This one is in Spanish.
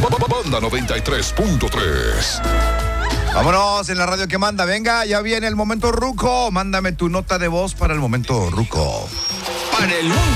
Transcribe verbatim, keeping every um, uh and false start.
Banda noventa y tres punto tres. Vámonos en la radio que manda. Venga, ya viene el momento ruco. Mándame tu nota de voz para el momento ruco. Para el mundo.